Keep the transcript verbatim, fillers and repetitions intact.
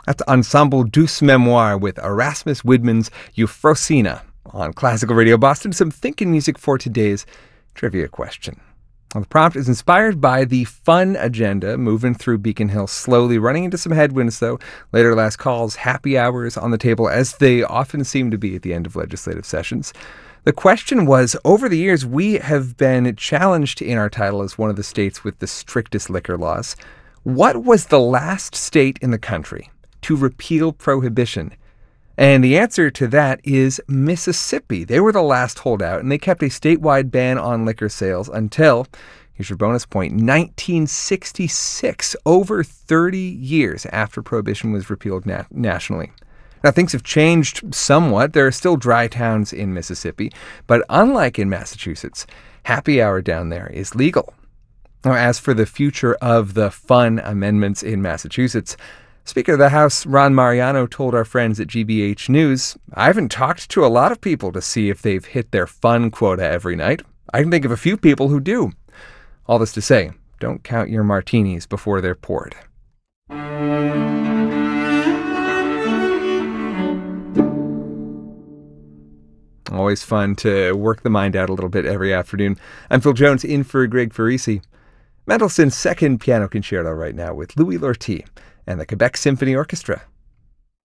That's Ensemble Douce Memoire with Erasmus Widman's Euphrosyne on Classical Radio Boston. Some thinking music for today's trivia question. Well, the prompt is inspired by the fun agenda moving through Beacon Hill slowly, running into some headwinds, though. Later last calls, happy hours on the table, as they often seem to be at the end of legislative sessions. The question was, over the years, we have been challenged in our title as one of the states with the strictest liquor laws. What was the last state in the country to repeal prohibition? And the answer to that is Mississippi. They were the last holdout, and they kept a statewide ban on liquor sales until, here's your bonus point, nineteen sixty-six, over thirty years after prohibition was repealed na- nationally. Now, things have changed somewhat. There are still dry towns in Mississippi, but unlike in Massachusetts, happy hour down there is legal. Now, as for the future of the fun amendments in Massachusetts, Speaker of the House Ron Mariano told our friends at G B H News, "I haven't talked to a lot of people to see if they've hit their fun quota every night. I can think of a few people who do." All this to say, don't count your martinis before they're poured. Always fun to work the mind out a little bit every afternoon. I'm Phil Jones, in for Greg Farisi. Mendelssohn's second piano concerto right now with Louis Lortie and the Quebec Symphony Orchestra.